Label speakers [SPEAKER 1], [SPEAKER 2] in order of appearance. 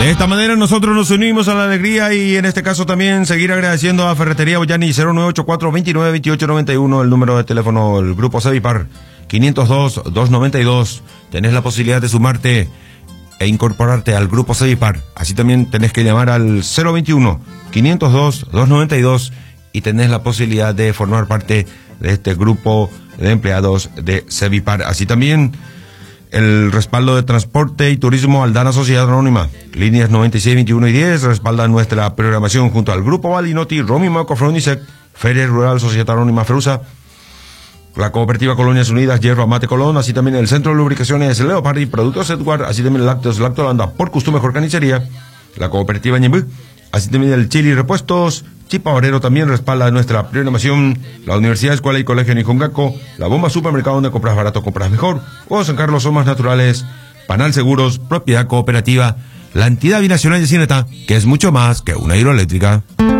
[SPEAKER 1] De esta manera nosotros nos unimos a la alegría y en este caso también seguir agradeciendo a Ferretería Boyani 0984-292891, el número de teléfono del Grupo Cevipar 502-292. Tenés la posibilidad de sumarte e incorporarte al Grupo Cevipar. Así también tenés que llamar al 021-502-292 y tenés la posibilidad de formar parte de este grupo de empleados de Cevipar. Así también el respaldo de transporte y turismo Aldana Sociedad Anónima, líneas 96, 21 y 10, respalda nuestra programación junto al Grupo Valinotti, Romy Maco Fronisec, Feria Rural Sociedad Anónima Frusa, la Cooperativa Colonias Unidas, Hierro Amate Colón, así también el Centro de Lubricaciones Leopardi, Productos Edward, así también Lácteos Lactolanda, Por Costumbre Mejor Carnicería, la Cooperativa Ñembú, así también el Chili Repuestos, Chipa Obrero también respalda nuestra programación, la Universidad, Escuela y Colegio Nijongaco, la Bomba Supermercado donde compras barato, compras mejor, Huevos San Carlos son más naturales, Panal Seguros, Propiedad Cooperativa, la entidad binacional de Cineta, que es mucho más que una hidroeléctrica.